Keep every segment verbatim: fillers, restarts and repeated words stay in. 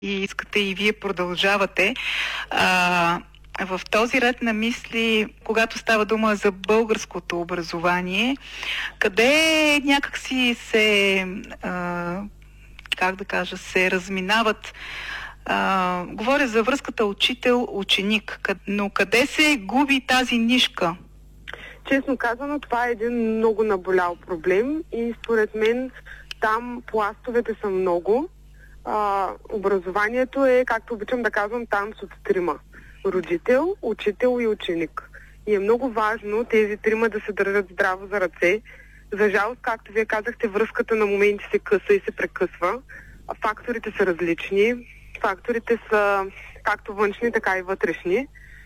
и искате и вие продължавате. А, в този ред на мисли, когато става дума за българското образование, къде някакси се, а, как да кажа, се разминават. А, говоря за връзката учител-ученик, но къде се губи тази нишка? Честно казано, това е един много наболял проблем и според мен там пластовете са много. А, образованието е, както обичам да казвам, танц от трима. Родител, учител и ученик. И е много важно тези трима да се държат здраво за ръце. За жалост, както вие казахте, връзката на моменти се къса и се прекъсва. Факторите са различни. Факторите са както външни, така и вътрешни.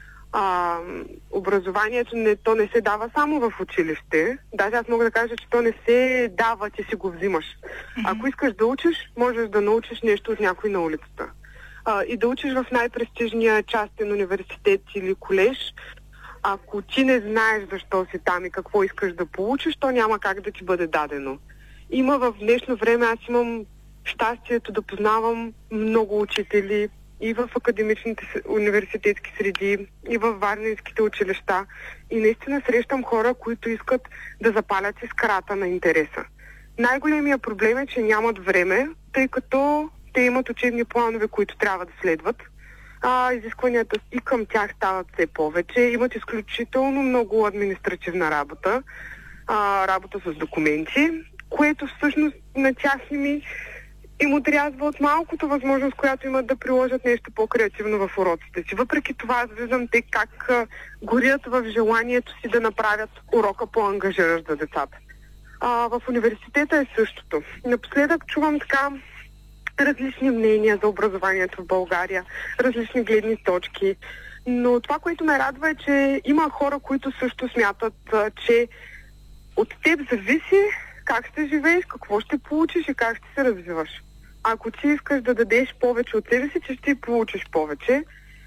А, образованието не, то не се дава само в училище. Даже аз мога да кажа, че то не се дава, ти си го взимаш. Mm-hmm. Ако искаш да учиш, можеш да научиш нещо от някой на улицата. А, и да учиш в най-престижния частен университет или колеж, ако ти не знаеш защо си там и какво искаш да получиш, то няма как да ти бъде дадено. Има в днешно време, аз имам щастието да познавам много учители и в академичните университетски среди, и в варненските училища. И наистина срещам хора, които искат да запалят искрата на интереса. Най-големият проблем е, че нямат време, тъй като те имат учебни планове, които трябва да следват. А, изискванията и към тях стават все повече. Имат изключително много административна работа, а, работа с документи, което всъщност на тях ми им отрязва от малкото възможност, която имат да приложат нещо по-креативно в уроците си. Въпреки това, аз виждам те как а, горят в желанието си да направят урока по-ангажиращ за децата. А, в университета е същото. Напоследък чувам така различни мнения за образованието в България, различни гледни точки. Но това, което ме радва е, че има хора, които също смятат, а, че от теб зависи как ще живееш, какво ще получиш и как ще се развиваш. Ако ти искаш да дадеш повече от себе си, че ще получиш повече.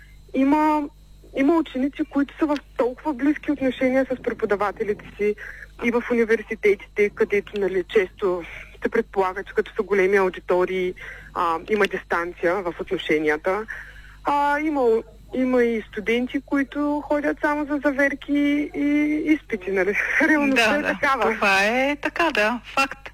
Има, има ученици, които са в толкова близки отношения с преподавателите си и в университетите, където нали, често се предполага, че като са големи аудитории, а, има дистанция в отношенията. А, има, има и студенти, които ходят само за заверки и изпити. Нали? Реалността да, е да, такава. Това е така, да, факт.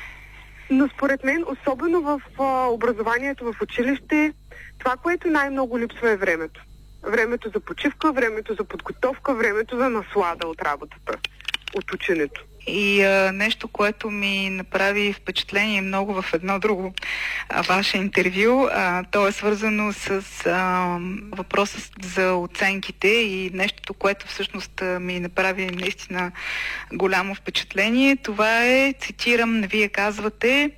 Но според мен, особено в а, образованието в училище, това, което най-много липсва е времето. Времето за почивка, времето за подготовка, времето за наслада от работата, от ученето. И а, нещо, което ми направи впечатление много в едно друго а, ваше интервю, а, то е свързано с а, въпроса за оценките и нещото, което всъщност а, ми направи наистина голямо впечатление. Това е, цитирам, вие казвате,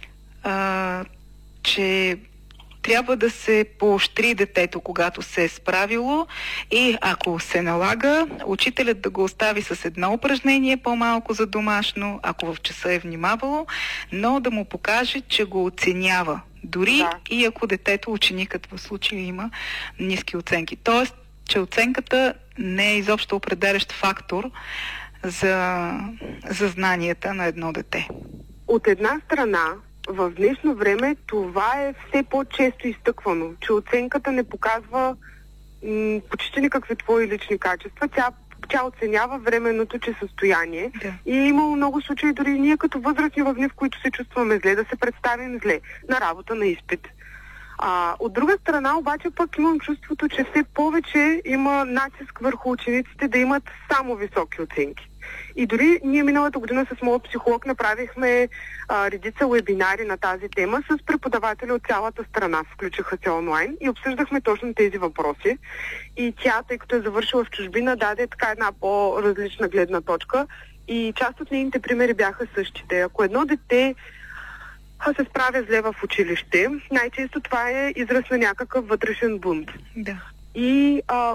а, че трябва да се поощри детето, когато се е справило и ако се налага, учителят да го остави с едно упражнение по-малко за домашно, ако в часа е внимавало, но да му покаже, че го оценява. Дори да. И ако детето, ученикът в случая има ниски оценки. Тоест, че оценката не е изобщо определящ фактор за, за знанията на едно дете. От една страна, в днешно време това е все по-често изтъквано, че оценката не показва м- почти никакви твои лични качества. Тя, тя оценява временното че състояние. Да. И е имало много случаи, дори ние като възрастни в дни, в които се чувстваме зле, да се представим зле на работа, на изпит. А, от друга страна, обаче пък имам чувството, че все повече има натиск върху учениците да имат само високи оценки. И дори ние миналата година с моят психолог направихме а, редица вебинари на тази тема с преподаватели от цялата страна, включиха се онлайн и обсъждахме точно тези въпроси. И тя, тъй като е завършила в чужбина, даде така една по-различна гледна точка и част от нейните примери бяха същите. Ако едно дете а се справя зле в училище, най-често това е израз на някакъв вътрешен бунт. Да. И а,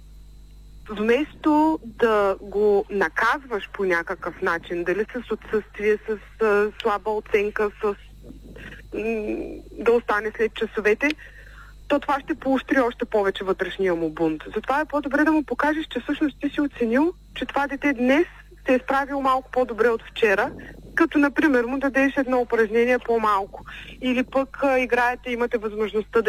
вместо да го наказваш по някакъв начин, дали с отсъствие, с а, слаба оценка, с м- да остане след часовете, то това ще поощри още повече вътрешния му бунт. Затова е по-добре да му покажеш, че всъщност ти си оценил, че това дете днес се е справил малко по-добре от вчера, като, например, му дадеш едно упражнение по-малко. Или пък а, играете, имате възможността да